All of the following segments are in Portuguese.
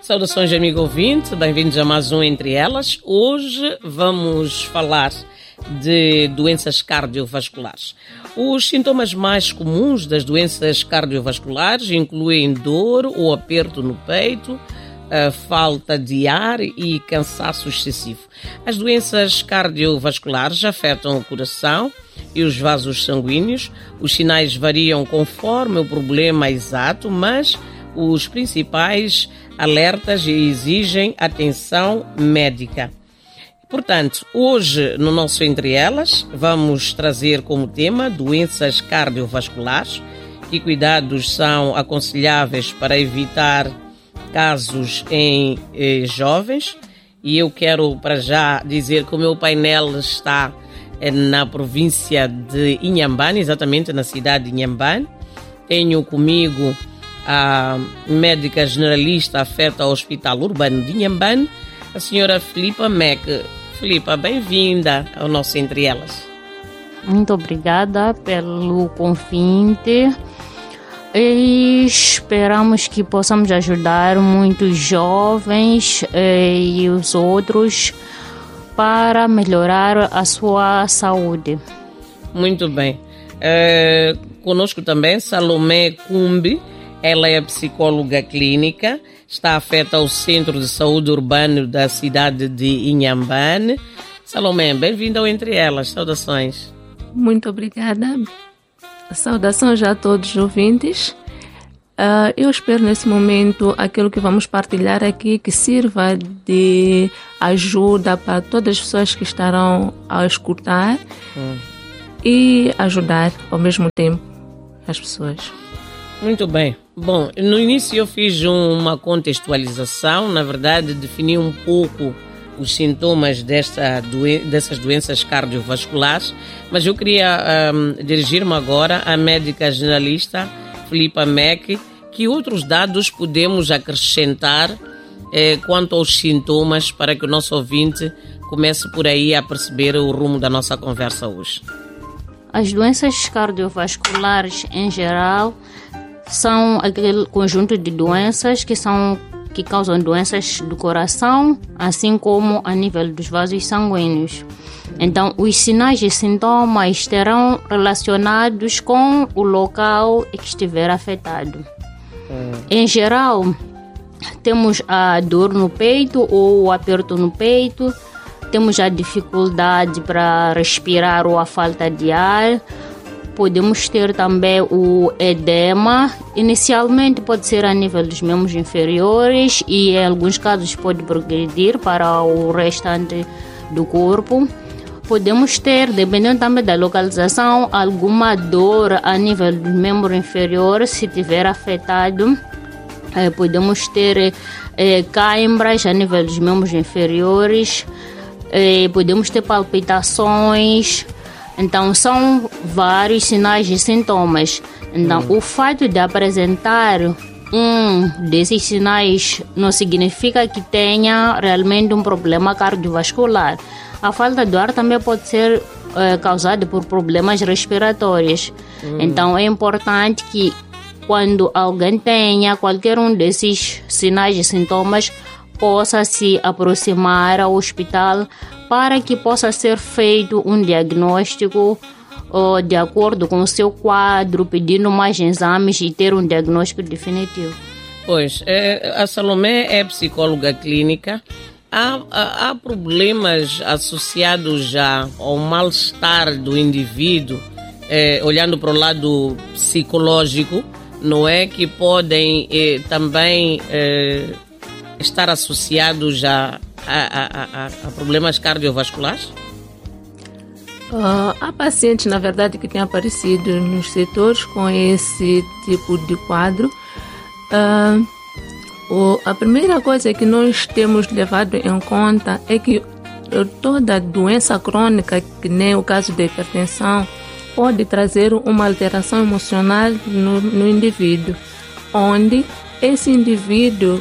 Saudações, amigo ouvinte, bem-vindos a mais um Entre Elas. Hoje vamos falar de doenças cardiovasculares. Os sintomas mais comuns das doenças cardiovasculares incluem dor ou aperto no peito, falta de ar e cansaço excessivo. As doenças cardiovasculares afetam o coração e os vasos sanguíneos. Os sinais variam conforme o problema exato, mas os principais alertas exigem atenção médica. Portanto, hoje no nosso Entre Elas vamos trazer como tema doenças cardiovasculares, que cuidados são aconselháveis para evitar casos em jovens. E eu quero para já dizer que o meu painel está na província de Inhambane, exatamente na cidade de Inhambane. Tenho comigo a médica generalista afeta ao Hospital Urbano de Inhambane, a senhora Filipa Meck. Filipa, bem-vinda ao nosso Entre Elas. Muito obrigada pelo convite e esperamos que possamos ajudar muitos jovens e os outros para melhorar a sua saúde. Muito bem. Conosco também Salomé Cumbi. Ela é psicóloga clínica, está afeta ao Centro de Saúde Urbano da cidade de Inhambane. Salomé, bem-vinda ao Entre Elas. Saudações. Muito obrigada. Saudações a todos os ouvintes. Eu espero nesse momento aquilo que vamos partilhar aqui que sirva de ajuda para todas as pessoas que estarão a escutar e ajudar ao mesmo tempo as pessoas. Muito bem. Bom, no início eu fiz uma contextualização, na verdade defini um pouco os sintomas dessas doenças cardiovasculares, mas eu queria dirigir-me agora à médica generalista Filipa Meck. Que outros dados podemos acrescentar quanto aos sintomas para que o nosso ouvinte comece por aí a perceber o rumo da nossa conversa hoje? As doenças cardiovasculares em geral são aquele conjunto de doenças que causam doenças do coração, assim como a nível dos vasos sanguíneos. Então, os sinais e sintomas estarão relacionados com o local que estiver afetado. Em geral, temos a dor no peito ou o aperto no peito, temos a dificuldade para respirar ou a falta de ar. Podemos ter também o edema. Inicialmente pode ser a nível dos membros inferiores e em alguns casos pode progredir para o restante do corpo. Podemos ter, dependendo também da localização, alguma dor a nível dos membros inferiores, se tiver afetado. Podemos ter câimbras a nível dos membros inferiores. Podemos ter palpitações. Então, são vários sinais e sintomas. Então, o fato de apresentar um desses sinais não significa que tenha realmente um problema cardiovascular. A falta de ar também pode ser causada por problemas respiratórios. Então, é importante que quando alguém tenha qualquer um desses sinais e sintomas, possa se aproximar ao hospital para que possa ser feito um diagnóstico de acordo com o seu quadro, pedindo mais exames e ter um diagnóstico definitivo. Pois, a Salomé é psicóloga clínica. Há problemas associados já ao mal-estar do indivíduo, olhando para o lado psicológico, não é? Que podem também estar associados já a problemas cardiovasculares? Há pacientes, na verdade, que têm aparecido nos setores com esse tipo de quadro. A primeira coisa que nós temos levado em conta é que toda doença crônica, que nem o caso da hipertensão, pode trazer uma alteração emocional no indivíduo, onde esse indivíduo,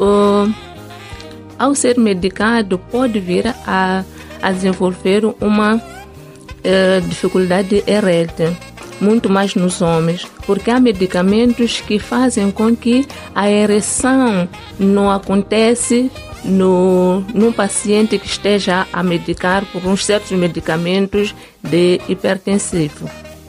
ao ser medicado, pode vir a desenvolver uma dificuldade erétil. muito mais nos homens, porque há medicamentos que fazem com que a ereção não acontece num paciente que esteja a medicar por uns certos medicamentos de hipertensivo.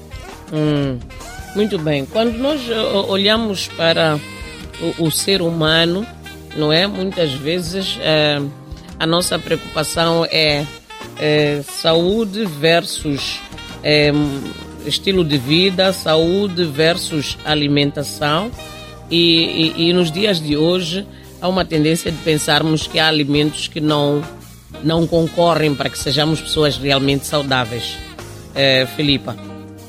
Muito bem. Quando nós olhamos para o ser humano, não é? Muitas vezes a nossa preocupação é saúde versus estilo de vida, saúde versus alimentação e nos dias de hoje há uma tendência de pensarmos que há alimentos que não concorrem para que sejamos pessoas realmente saudáveis. Filipa?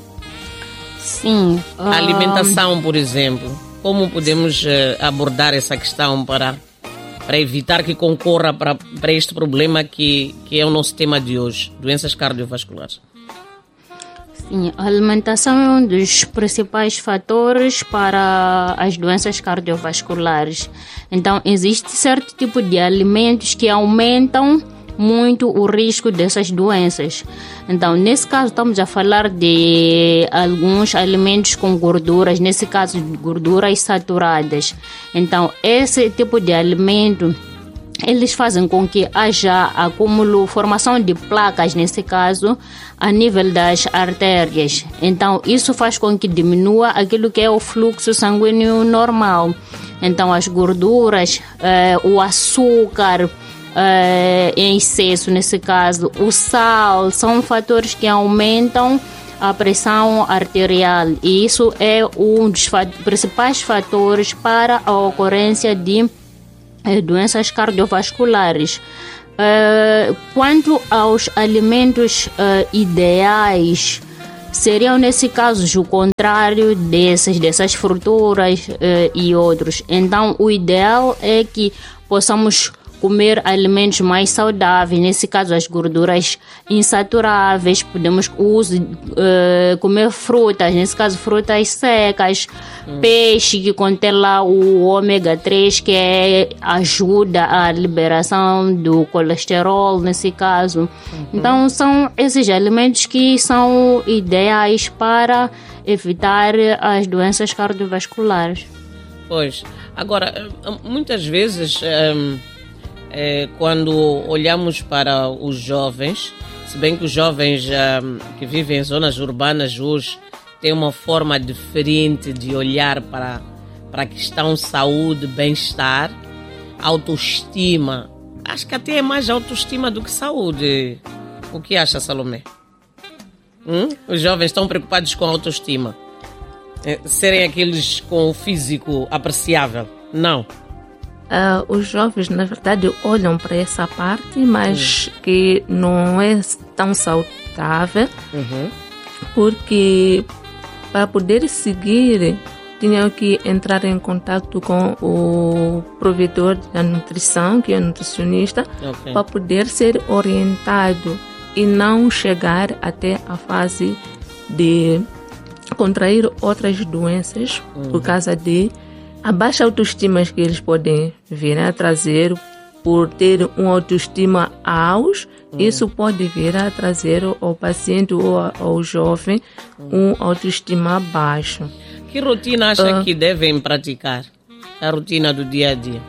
Sim. A alimentação, por exemplo, como podemos abordar essa questão para evitar que concorra para este problema que é o nosso tema de hoje, doenças cardiovasculares? Sim, a alimentação é um dos principais fatores para as doenças cardiovasculares. Então, existe certo tipo de alimentos que aumentam muito o risco dessas doenças. Então, nesse caso, estamos a falar de alguns alimentos com gorduras, nesse caso, gorduras saturadas. Então, esse tipo de alimento, eles fazem com que haja acúmulo, formação de placas, nesse caso, a nível das artérias. Então, isso faz com que diminua aquilo que é o fluxo sanguíneo normal. Então, as gorduras, o açúcar em excesso, nesse caso, o sal, são fatores que aumentam a pressão arterial. E isso é um dos principais fatores para a ocorrência de doenças cardiovasculares. Quanto aos alimentos ideais, seriam nesse caso o contrário dessas frituras e outros. Então, o ideal é que possamos comer alimentos mais saudáveis, nesse caso as gorduras insaturáveis, podemos comer frutas, nesse caso frutas secas, peixe que contém lá o ômega 3 que ajuda a liberação do colesterol, nesse caso. Então são esses alimentos que são ideais para evitar as doenças cardiovasculares. Pois, agora, muitas vezes quando olhamos para os jovens, se bem que os jovens que vivem em zonas urbanas hoje têm uma forma diferente de olhar para a questão saúde, bem-estar, autoestima. Acho que até é mais autoestima do que saúde. O que acha, Salomé? Os jovens estão preocupados com a autoestima. Serem aqueles com o físico apreciável? Não. Os jovens, na verdade, olham para essa parte, mas que não é tão saudável, porque para poder seguir, tinham que entrar em contato com o provedor da nutrição, que é nutricionista, para poder ser orientado e não chegar até a fase de contrair outras doenças por causa de a baixa autoestima que eles podem vir a trazer por ter uma autoestima alta. Isso pode vir a trazer ao paciente ou ao jovem uma autoestima baixa. Que rotina acha que devem praticar? A rotina do dia a dia?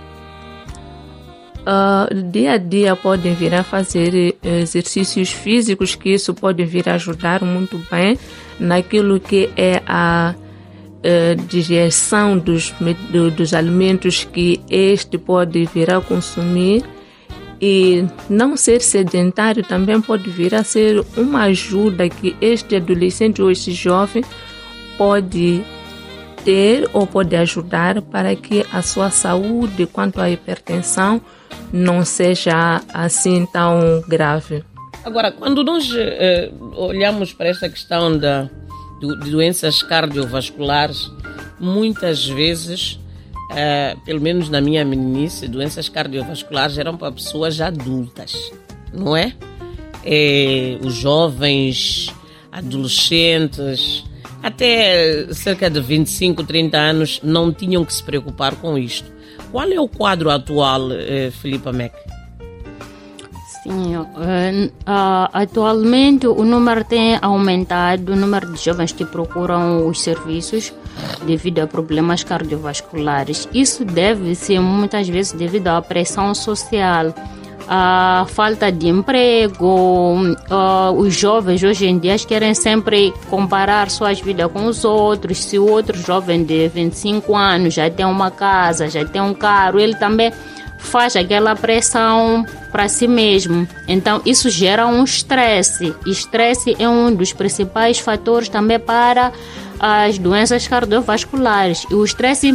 Dia a dia podem vir a fazer exercícios físicos, que isso pode vir a ajudar muito bem naquilo que é a digestão dos alimentos que este pode vir a consumir. E não ser sedentário também pode vir a ser uma ajuda que este adolescente ou este jovem pode ter ou pode ajudar para que a sua saúde quanto à hipertensão não seja assim tão grave. Agora, quando nós olhamos para esta questão de doenças cardiovasculares, muias vezes, pelo menos na minha meninice, doenças cardiovasculares eram para pessoas adultas, não é? Os jovens, adolescentes, até cerca de 25, 30 anos não tinham que se preocupar com isto. Qual é o quadro atual, Filipa Mac? Sim, atualmente o número tem aumentado, o número de jovens que procuram os serviços devido a problemas cardiovasculares. Isso deve-se muitas vezes devido à pressão social, a falta de emprego. Os jovens hoje em dia querem sempre comparar suas vidas com os outros. Se o outro jovem de 25 anos já tem uma casa, já tem um carro, ele também faz aquela pressão para si mesmo. Então isso gera um estresse. Estresse é um dos principais fatores também para as doenças cardiovasculares. E o estresse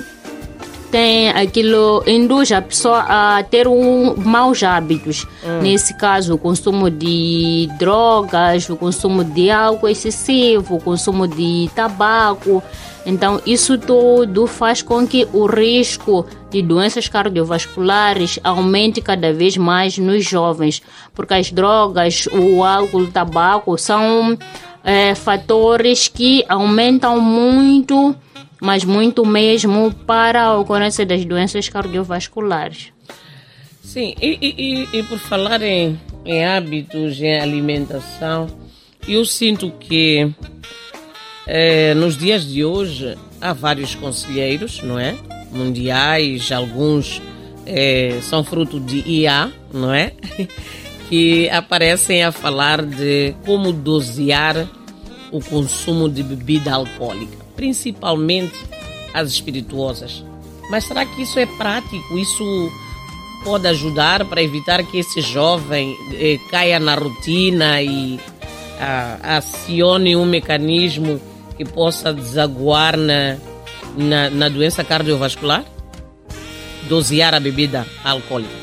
induz a pessoa a ter maus hábitos. Nesse caso, o consumo de drogas, o consumo de álcool excessivo, o consumo de tabaco. Então, isso tudo faz com que o risco de doenças cardiovasculares aumente cada vez mais nos jovens, porque as drogas, o álcool, o tabaco são fatores que aumentam muito, mas muito mesmo, para a ocorrência das doenças cardiovasculares. Sim, e por falar em hábitos, em alimentação, eu sinto que nos dias de hoje há vários conselheiros, não é? Mundiais, alguns são fruto de IA, não é? Que aparecem a falar de como dosear o consumo de bebida alcoólica, principalmente as espirituosas. Mas será que isso é prático? Isso pode ajudar para evitar que esse jovem caia na rotina e acione um mecanismo que possa desaguar na doença cardiovascular? Dosear a bebida alcoólica.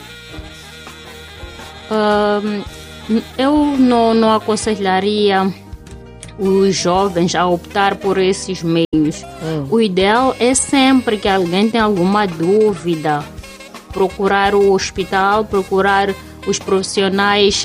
Eu não aconselharia os jovens a optar por esses meios. O ideal é sempre que alguém tenha alguma dúvida, procurar o hospital, procurar os profissionais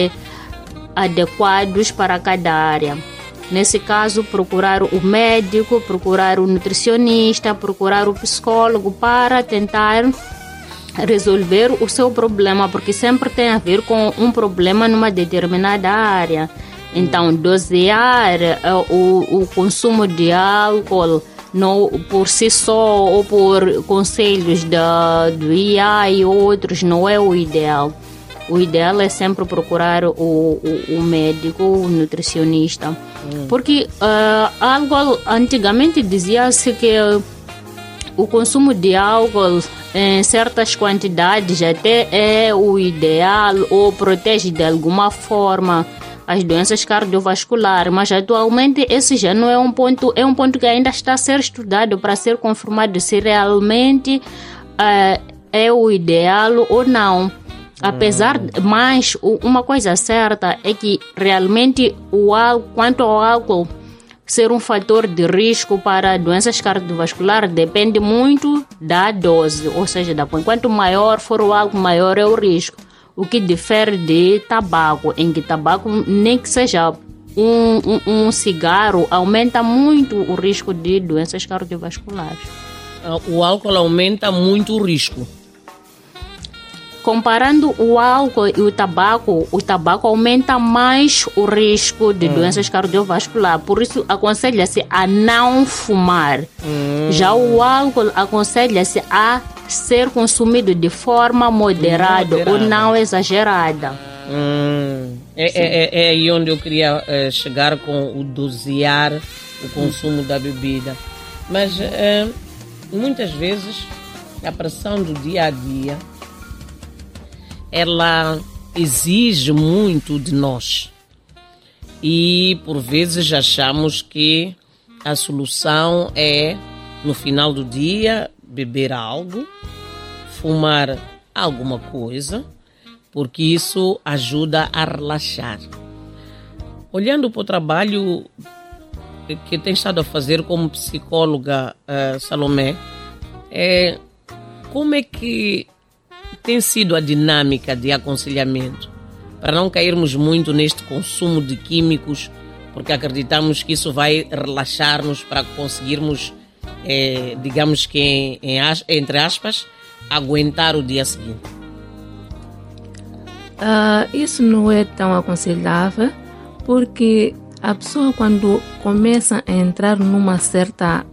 adequados para cada área. Nesse caso, procurar o médico, procurar o nutricionista, procurar o psicólogo para tentar resolver o seu problema, porque sempre tem a ver com um problema numa determinada área. Então, dosear o consumo de álcool por si só ou por conselhos do IA e outros não é o ideal. O ideal é sempre procurar o médico, o nutricionista. Porque antigamente dizia-se que o consumo de álcool em certas quantidades até é o ideal ou protege de alguma forma as doenças cardiovasculares, mas atualmente esse já não é um ponto que ainda está a ser estudado para ser confirmado se realmente é o ideal ou não. Apesar, mas uma coisa certa é que realmente quanto ao álcool ser um fator de risco para doenças cardiovasculares depende muito da dose, ou seja, quanto maior for o álcool, maior é o risco. O que difere de tabaco, em que tabaco, nem que seja um cigarro, aumenta muito o risco de doenças cardiovasculares. O álcool aumenta muito o risco. Comparando o álcool e o tabaco aumenta mais o risco de doenças cardiovasculares. Por isso, aconselha-se a não fumar. Já o álcool aconselha-se a ser consumido de forma moderada ou não exagerada. É aí onde eu queria chegar com o dosear o consumo da bebida. Mas muitas vezes a pressão do dia a dia ela exige muito de nós e por vezes achamos que a solução é no final do dia beber algo, fumar alguma coisa, porque isso ajuda a relaxar. Olhando para o trabalho que tem estado a fazer como psicóloga, Salomé, como é que tem sido a dinâmica de aconselhamento para não cairmos muito neste consumo de químicos, porque acreditamos que isso vai relaxar-nos para conseguirmos, digamos que, entre aspas, aguentar o dia seguinte? Isso não é tão aconselhável, porque a pessoa, quando começa a entrar numa certa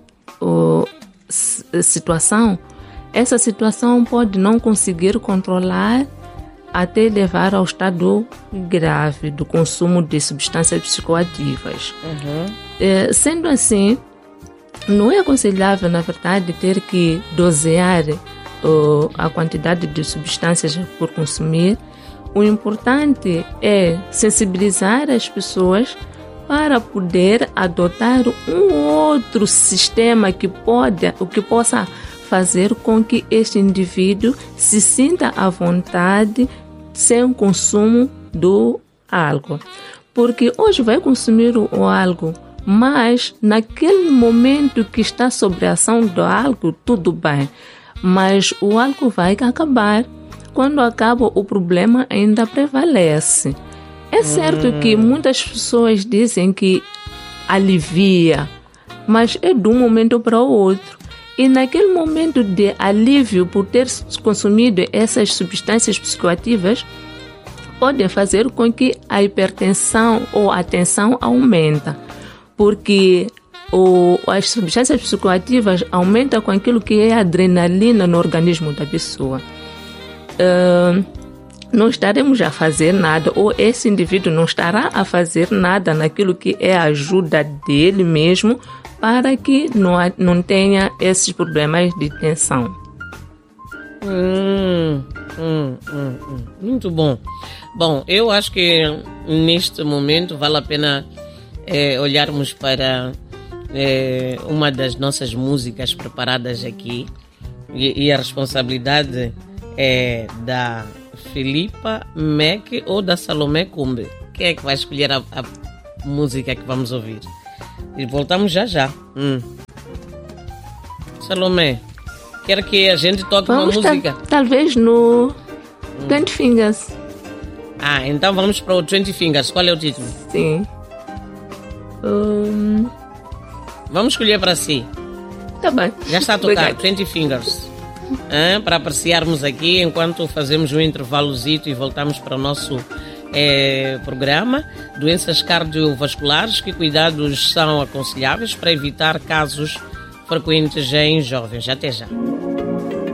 situação, essa situação pode não conseguir controlar até levar ao estado grave do consumo de substâncias psicoativas. Sendo assim, não é aconselhável, na verdade, ter que dosear a quantidade de substâncias por consumir. O importante é sensibilizar as pessoas para poder adotar um outro sistema que possa fazer com que este indivíduo se sinta à vontade sem o consumo do álcool. Porque hoje vai consumir o álcool, mas naquele momento que está sob a ação do álcool, tudo bem. Mas o álcool vai acabar. Quando acaba, o problema ainda prevalece. É certo que muitas pessoas dizem que alivia, mas é de um momento para o outro. E naquele momento de alívio por ter consumido essas substâncias psicoativas, podem fazer com que a hipertensão ou a tensão aumenta. Porque as substâncias psicoativas aumentam com aquilo que é a adrenalina no organismo da pessoa. Não estaremos a fazer nada, ou esse indivíduo não estará a fazer nada naquilo que é a ajuda dele mesmo, para que não tenha esses problemas de tensão. Muito bom. Bom, eu acho que neste momento vale a pena olharmos para uma das nossas músicas preparadas aqui, e a responsabilidade é da Filipa Mac ou da Salomé Cumbe. Quem é que vai escolher a música que vamos ouvir? E voltamos já. Salomé, quer que a gente toque uma música? Talvez no 20 Fingers. Então vamos para o 20 Fingers. Qual é o título? Sim. Vamos escolher para si. Tá bem. Já está a tocar 20 Fingers. Para apreciarmos aqui enquanto fazemos um intervalozito e voltamos para o nosso programa. Doenças cardiovasculares, que cuidados são aconselháveis para evitar casos frequentes em jovens. Até já.